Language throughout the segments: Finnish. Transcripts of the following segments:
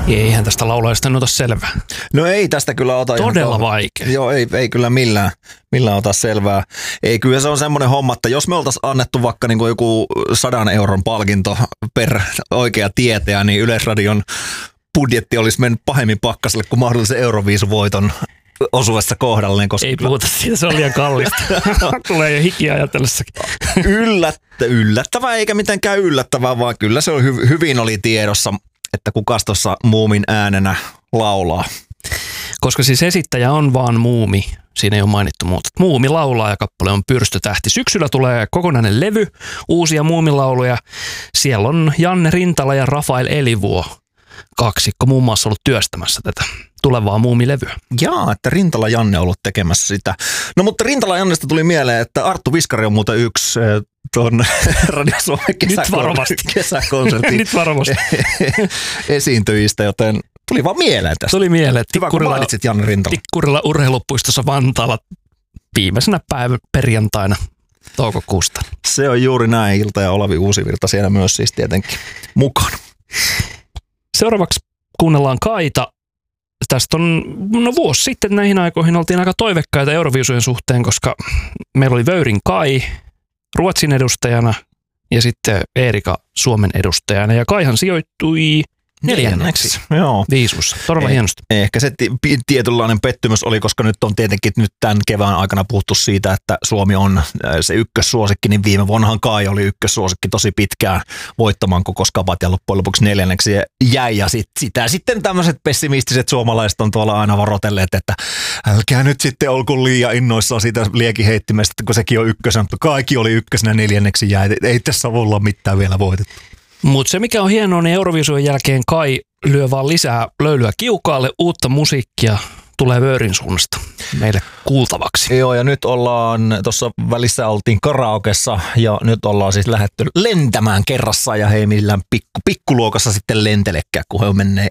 Eihän tästä laulajasta ota selvää. No ei tästä kyllä ota. Todella vaikea. Joo, ei kyllä millään ota selvää. Ei, kyllä se on semmoinen homma, että jos me oltaisiin annettu vaikka niin kuin joku 100 euron palkinto per oikea tietäjä, niin Yleisradion budjetti olisi mennyt pahemmin pakkaselle kuin mahdollisen Euroviisuvoiton osuessa kohdalleen. Koska ei puhuta siitä, se on liian kallista. Tulee jo hiki ajatellessakin. Yllättävää, eikä mitenkään yllättävää, vaan kyllä se on hyvin oli tiedossa, että kukas tuossa Muumin äänenä laulaa. Koska siis esittäjä on vaan Muumi, siinä ei ole mainittu muuta. Muumi laulaa ja kappale on Pyrstötähti. Syksyllä tulee kokonainen levy, uusia Muumilauluja. Siellä on Janne Rintala ja Rafael Elivuo. Kaksikko muun muassa ollut työstämässä tätä tulevaa Muumilevyä. Jaa, että Rintala Janne on ollut tekemässä sitä. No mutta Rintala Jannesta tuli mieleen, että Arttu Viskari on muuten yksi tuon Radio Suomen kesäkonsertin Nyt varovasti. esiintyjistä, joten tuli vaan mieleen tästä. Tuli mieleen. Hyvä, kun mainitsit Janne Rintala. Tikkurilla urheilupuistossa Vantaalla viimeisenä päivän perjantaina toukokuusta. Se on juuri näin. Ilta ja Olavi Uusivirta siellä myös siis tietenkin mukana. Seuraavaksi kuunnellaan Kaita. Tästä on vuosi sitten näihin aikoihin oltiin aika toivekkaita Euroviisujen suhteen, koska meillä oli Vöyrin Kai Ruotsin edustajana ja sitten Eerika Suomen edustajana. Ja Kaihan sijoittui neljänneksi viisussa. Todella hienosti. Ehkä se tietynlainen pettymys oli, koska nyt on tietenkin nyt tämän kevään aikana puhuttu siitä, että Suomi on se ykkössuosikki, niin viime vuonnahan Kai oli ykkössuosikki tosi pitkään voittamaan koko skapat ja loppujen lopuksi neljänneksi jäi. Ja sitä sitten tämmöiset pessimistiset suomalaiset on tuolla aina varoitelleet, että älkää nyt sitten olko liian innoissaan siitä liekiheittimestä, kun sekin on ykkösen, mutta kaikki oli ykkösenä neljänneksi jäi. Ei tässä voi olla mitään vielä voitettu. Mutta se mikä on hienoa, niin Euroviisujen jälkeen Kai lyö vaan lisää löylyä kiukaalle, uutta musiikkia tulee Vöyrin suunnasta meille kuultavaksi. Joo, ja nyt ollaan, tuossa välissä oltiin karaokessa ja nyt ollaan siis lähdetty lentämään kerrassa ja he ei millään pikkuluokassa sitten lentelekään, kun he menee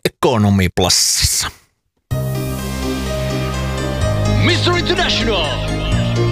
ekonomiplassissa. Mr. International,